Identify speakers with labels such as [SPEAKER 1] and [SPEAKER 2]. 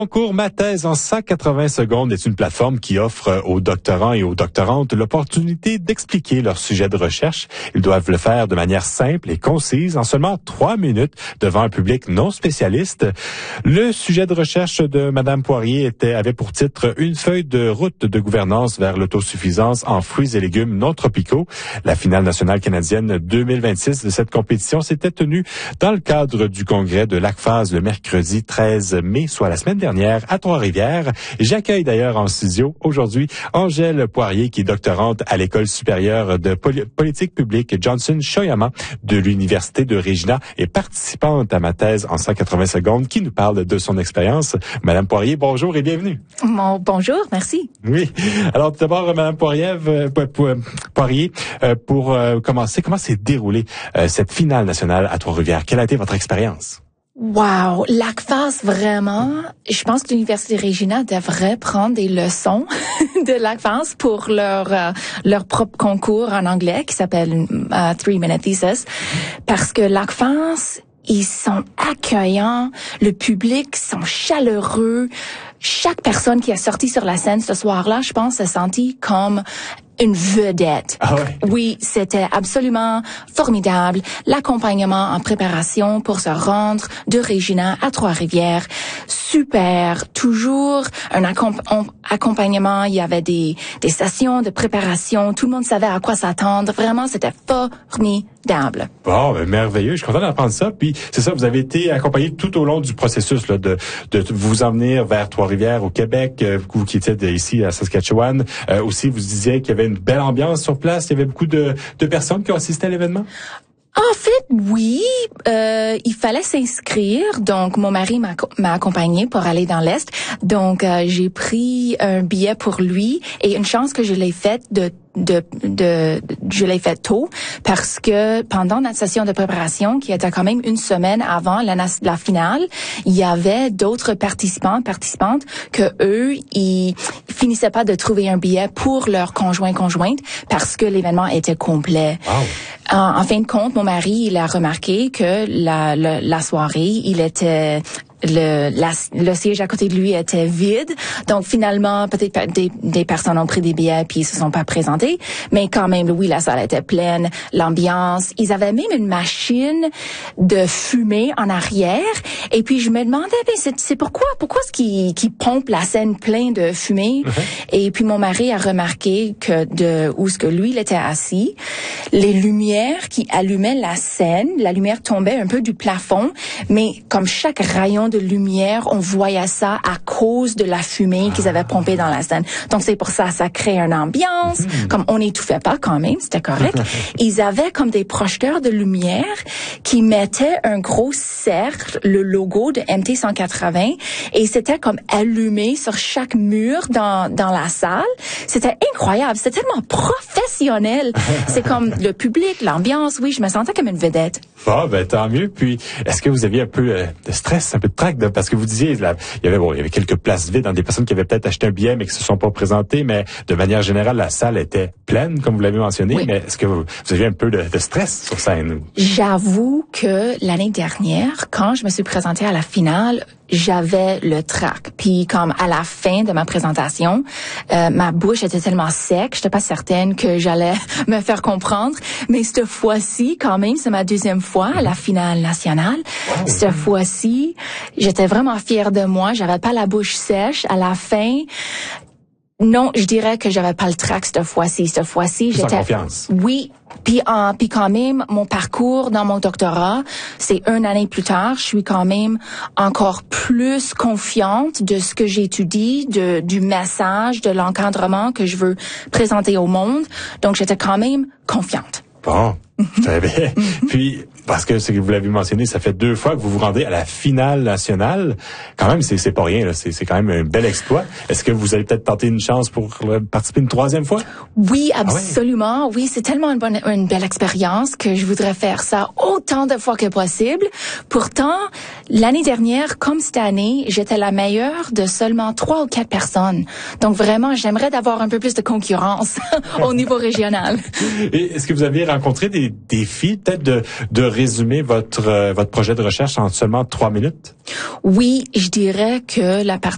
[SPEAKER 1] Concours Ma thèse en 180 secondes est une plateforme qui offre aux doctorants et aux doctorantes l'opportunité d'expliquer leur sujet de recherche. Ils doivent le faire de manière simple et concise en seulement 3 minutes devant un public non spécialiste. Le sujet de recherche de Madame Poirier avait pour titre Une feuille de route de gouvernance vers l'autosuffisance en fruits et légumes non tropicaux. La finale nationale canadienne 2026 de cette compétition s'était tenue dans le cadre du congrès de l'ACFAS le mercredi 13 mai, soit la semaine dernière, à Trois-Rivières. J'accueille d'ailleurs en studio aujourd'hui Angèle Poirier, qui est doctorante à l'École supérieure de politique publique Johnson Shoyama de l'Université de Regina et participante à ma thèse en 180 secondes, qui nous parle de son expérience. Madame Poirier, bonjour et bienvenue.
[SPEAKER 2] Bonjour, merci.
[SPEAKER 1] Oui. Alors, tout d'abord, Madame Poirier, pour commencer, comment s'est déroulée cette finale nationale à Trois-Rivières? Quelle a été votre expérience?
[SPEAKER 2] Wow, l'ACFAS, vraiment, je pense que l'Université Regina devrait prendre des leçons de l'ACFAS pour leur propre concours en anglais qui s'appelle 3-Minute Thesis, parce que l'ACFAS, ils sont accueillants, le public sont chaleureux. Chaque personne qui est sortie sur la scène ce soir-là, je pense, s'est sentie comme une vedette.
[SPEAKER 1] Ah ouais.
[SPEAKER 2] Oui, c'était absolument formidable. L'accompagnement en préparation pour se rendre de Regina à Trois-Rivières, super. Toujours un accompagnement. Il y avait des sessions de préparation. Tout le monde savait à quoi s'attendre. Vraiment, c'était formidable.
[SPEAKER 1] Bon, merveilleux. Je suis content d'apprendre ça. Puis, c'est ça, vous avez été accompagné tout au long du processus là, de vous emmener vers Trois-Rivières au Québec, vous qui étiez ici à Saskatchewan. Aussi, vous disiez qu'il y avait une belle ambiance sur place. Il y avait beaucoup de personnes qui ont assisté à l'événement.
[SPEAKER 2] En fait, oui, il fallait s'inscrire. Donc, mon mari m'a accompagnée pour aller dans l'Est. Donc, j'ai pris un billet pour lui et une chance que je l'ai faite je l'ai fait tôt parce que pendant notre session de préparation, qui était quand même une semaine avant la finale, il y avait d'autres participantes que eux, ils finissaient pas de trouver un billet pour leur conjointe parce que l'événement était complet.
[SPEAKER 1] Wow.
[SPEAKER 2] En fin de compte, mon mari, il a remarqué que la soirée, il était le siège à côté de lui était vide. Donc, finalement, peut-être des personnes ont pris des billets puis ils se sont pas présentés. Mais quand même, oui, la salle était pleine. L'ambiance. Ils avaient même une machine de fumée en arrière. Et puis, je me demandais, c'est pourquoi est-ce qu'ils pompent la scène pleine de fumée? Et puis, mon mari a remarqué que où est-ce que lui, il était assis, les lumières qui allumaient la scène, la lumière tombait un peu du plafond, mais comme chaque rayon de lumière, on voyait ça à cause de la fumée qu'ils avaient pompée dans la scène. Donc, c'est pour ça crée une ambiance. Comme on n'étouffait pas quand même, c'était correct. Ils avaient comme des projecteurs de lumière qui mettaient un gros cercle, le logo de MT180, et c'était comme allumé sur chaque mur dans la salle. C'était incroyable. C'était tellement professionnel. C'est comme le public, l'ambiance. Oui, je me sentais comme une vedette.
[SPEAKER 1] Bon, ben, tant mieux. Puis, est-ce que vous aviez un peu de stress, un peu de trac, parce que vous disiez, il y avait quelques places vides dans des personnes qui avaient peut-être acheté un billet, mais qui se sont pas présentées, mais de manière générale, la salle était pleine, comme vous l'avez mentionné. Oui. Mais est-ce que vous aviez un peu de stress sur scène?
[SPEAKER 2] J'avoue que l'année dernière, quand je me suis présentée à la finale, j'avais le trac. Puis comme à la fin de ma présentation, ma bouche était tellement sec, j'étais pas certaine que j'allais me faire comprendre. Mais cette fois-ci, quand même, c'est ma deuxième fois à la finale nationale. Wow. Cette fois-ci, j'étais vraiment fière de moi. J'avais pas la bouche sèche. À la fin, non, je dirais que j'avais pas le trac cette fois-ci. Cette fois-ci,
[SPEAKER 1] j'étais confiance.
[SPEAKER 2] Oui. Puis quand même, mon parcours dans mon doctorat, c'est une année plus tard, je suis quand même encore plus confiante de ce que j'étudie, du message, de l'encadrement que je veux présenter au monde. Donc, j'étais quand même confiante.
[SPEAKER 1] Bon, très bien. Puis, parce que c'est que vous l'avez mentionné, ça fait 2 fois que vous vous rendez à la finale nationale. Quand même, c'est pas rien, là. C'est quand même un bel exploit. Est-ce que vous allez peut-être tenter une chance pour participer une 3e fois?
[SPEAKER 2] Oui, absolument. Oui, c'est tellement une belle expérience que je voudrais faire ça autant de fois que possible. Pourtant, l'année dernière, comme cette année, j'étais la meilleure de seulement 3 ou 4 personnes. Donc vraiment, j'aimerais d'avoir un peu plus de concurrence au niveau régional.
[SPEAKER 1] Et est-ce que vous avez rencontré des défis, peut-être de résumer votre projet de recherche en seulement 3 minutes?
[SPEAKER 2] Oui, je dirais que la partie